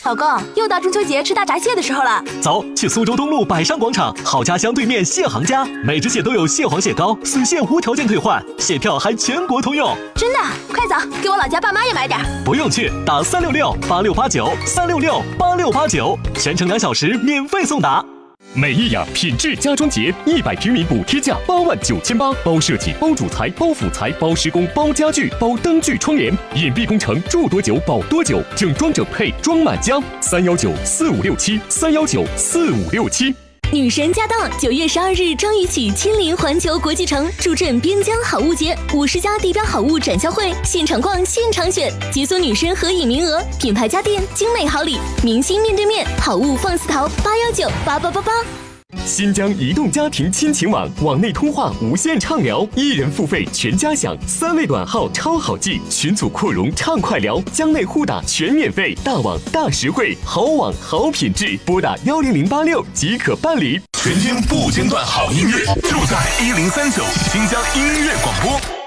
老公，又到中秋节吃大闸蟹的时候了。 走，去苏州东路百商广场好家乡对面蟹行家，每只蟹都有蟹黄蟹膏，损蟹无条件退换，蟹票还全国通用。 真的？快走，给我老家爸妈也买点。 不用去，打366-8689，366-8689，全程2小时免费送达。 美意雅品质家装节，100平米补贴价89800，包设计、包主材、包辅材、包施工、包家具、包灯具窗帘，隐蔽工程，住多久保多久，整装整配装满家。3194567，3194567。 女神驾到！9月12日张宇起亲临环球国际城，助阵边疆好物节，50家地标好物展销会，现场逛现场选，解锁女神合影名额，品牌家电精美好礼，明星面对面，好物放肆淘，8198888。 新疆移动家庭亲情网，网内通话无限畅聊，1人付费全家享，3位短号超好记，群组扩容畅快聊，疆内互打全免费，大网大实惠，好网好品质，拨打10086即可办理。 全天不间断好音乐，就在1039新疆音乐广播。